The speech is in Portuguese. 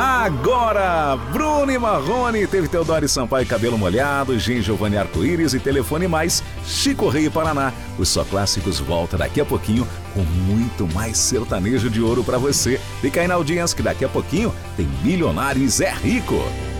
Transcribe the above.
Agora, Bruno e Marrone, teve Teodoro Sampaio, Cabelo Molhado, Gen Giovanni Arco-Íris e Telefone Mais, Chico Rei e Paraná. Os Só Clássicos volta daqui a pouquinho com muito mais sertanejo de ouro pra você. Fica aí na audiência que daqui a pouquinho tem Milionário e Zé Rico.